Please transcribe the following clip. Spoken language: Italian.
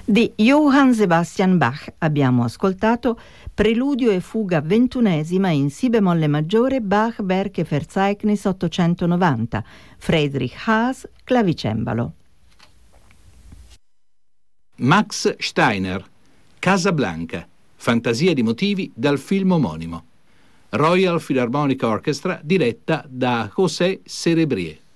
Di Johann Sebastian Bach abbiamo ascoltato Preludio e fuga 21ª in Si bemolle maggiore, Bach Werke Verzeichnis 890, Friedrich Haas, clavicembalo. Max Steiner, Casablanca, fantasia di motivi dal film omonimo. Royal Philharmonic Orchestra diretta da José Cerebrier.